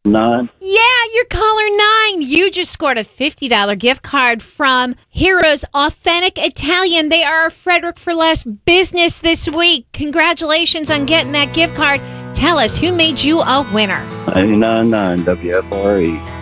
9. Yeah, you're caller 9. You just scored a $50 gift card from Heroes Authentic Italian. They are Frederick for Less business this week. Congratulations on getting that gift card. Tell us, who made you a winner? 99.9 WFRE.